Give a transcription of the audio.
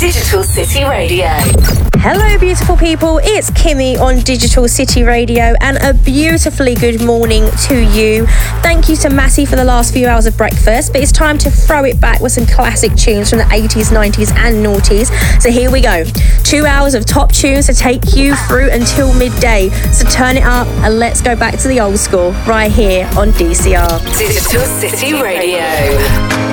Digital City Radio. Hello, beautiful people. It's Kimmy on Digital City Radio, and a beautifully good morning to you. Thank you to Matty for the last few hours of breakfast, but it's time to throw it back with some classic tunes from the 80s, 90s, and noughties. So here we go. 2 hours of top tunes to take you through until midday. So turn it up and let's go back to the old school right here on DCR. Digital City Radio.